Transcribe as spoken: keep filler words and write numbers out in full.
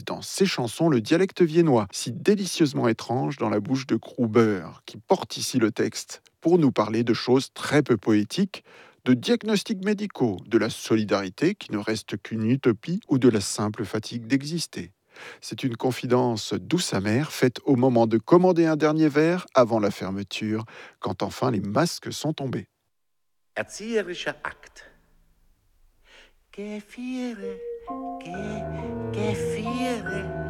dans ses chansons le dialecte viennois, si délicieusement étrange dans la bouche de Gruber, qui porte ici le texte pour nous parler de choses très peu poétiques, de diagnostics médicaux, de la solidarité qui ne reste qu'une utopie ou de la simple fatigue d'exister. C'est une confidence douce amère faite au moment de commander un dernier verre avant la fermeture, quand enfin les masques sont tombés. Erzieherischer Akt. Gefiere, ge, gefiere.